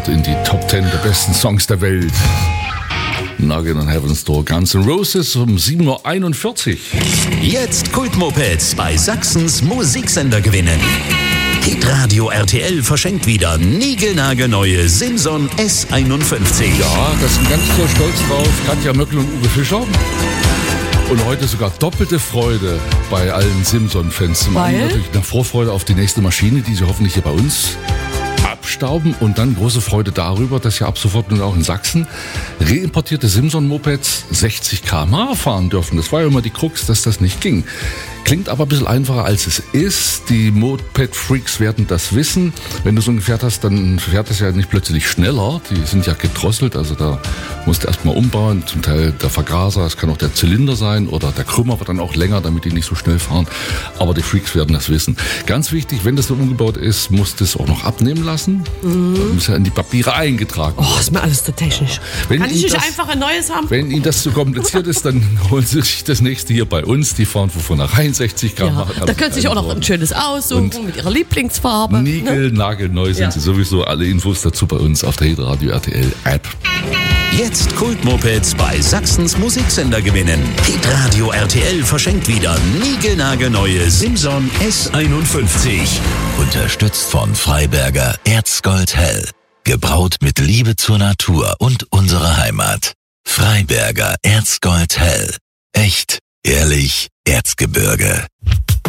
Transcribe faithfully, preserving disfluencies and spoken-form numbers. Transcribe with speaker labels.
Speaker 1: einsortiert in die Top zehn der besten Songs der Welt. Nugget on Heaven's Door, Guns N' Roses um sieben Uhr einundvierzig.
Speaker 2: Jetzt Kultmopeds bei Sachsens Musiksender gewinnen. Hitradio R T L verschenkt wieder niegelnagelneue Simson S einundfünfzig.
Speaker 1: Ja, da sind ganz so stolz drauf Katja Möckel und Uwe Fischer. Und heute sogar doppelte Freude bei allen Simson-Fans. Zum einen natürlich eine Vorfreude auf die nächste Maschine, die sie hoffentlich hier bei uns abstauben. Und dann große Freude darüber, dass ja ab sofort nun auch in Sachsen reimportierte Simson-Mopeds sechzig Kilometer pro Stunde fahren dürfen. Das war ja immer die Krux, dass das nicht ging. Klingt aber ein bisschen einfacher, als es ist. Die Moped-Freaks werden das wissen. Wenn du so ein Gefährt hast, dann fährt das ja nicht plötzlich schneller. Die sind ja gedrosselt, also da musst du erstmal umbauen. Zum Teil der Vergaser, es kann auch der Zylinder sein oder der Krümmer wird dann auch länger, damit die nicht so schnell fahren. Aber die Freaks werden das wissen. Ganz wichtig, wenn das so umgebaut ist, musst du es auch noch abnehmen lassen. Mhm. Das muss ja in die Papiere eingetragen werden.
Speaker 3: Oh, ist mir alles zu technisch.
Speaker 1: Wenn
Speaker 3: Kann ich nicht
Speaker 1: das,
Speaker 3: einfach ein neues haben?
Speaker 1: Wenn Ihnen das zu kompliziert ist, dann holen Sie sich das nächste hier bei uns. Die fahren von vornherein sechzig Kilometer pro Stunde.
Speaker 3: Ja, da können Sie sich auch noch ein schönes aussuchen und mit Ihrer Lieblingsfarbe.
Speaker 1: Nigel, ne? Nagelneu sind ja. Sie sowieso. Alle Infos dazu bei uns auf der Hitradio R T L App.
Speaker 2: Jetzt Kultmopeds bei Sachsens Musiksender gewinnen. Hitradio R T L verschenkt wieder niegelnagelneue Simson S einundfünfzig. Unterstützt von Freiberger Erzgold Hell. Gebraut mit Liebe zur Natur und unserer Heimat. Freiberger Erzgold Hell. Echt, ehrlich, Erzgebirge.